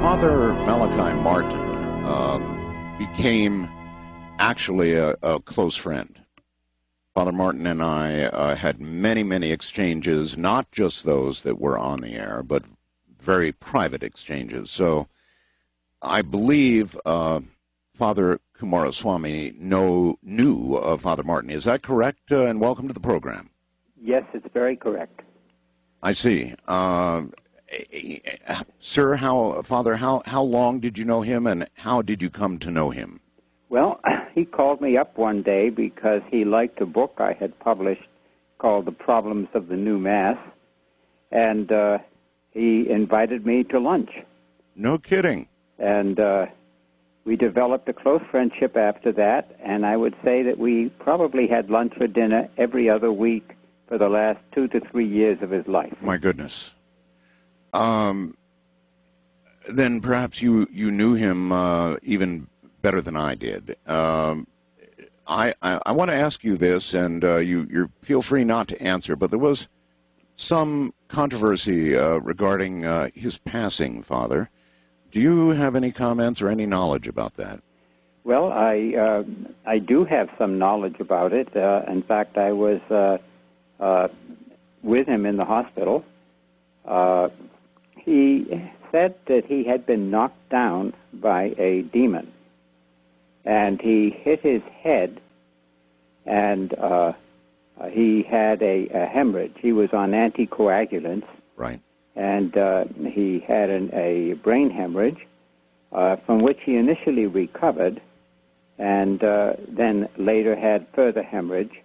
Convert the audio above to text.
Father Malachi Martin became actually a close friend. Father Martin and I had many, many exchanges, not just those that were on the air, but very private exchanges. So I believe Father Kumaraswamy knew of Father Martin. Is that correct? And welcome to the program. Yes, it's very correct. I see. Sir, Father, how long did you know him, and how did you come to know him? Well, he called me up one day because he liked a book I had published called The Problems of the New Mass, and he invited me to lunch. No kidding. And we developed a close friendship after that, and I would say that we probably had lunch or dinner every other week for the last 2 to 3 years of his life. My goodness. Then perhaps you knew him even better than I did. I want to ask you this, and you feel free not to answer, but there was some controversy regarding his passing, Father. Do you have any comments or any knowledge about that? Well, I do have some knowledge about it. In fact, I was with him in the hospital. He said that he had been knocked down by a demon, and he hit his head, and he had a hemorrhage. He was on anticoagulants, right? And he had a brain hemorrhage, from which he initially recovered, and then later had further hemorrhage.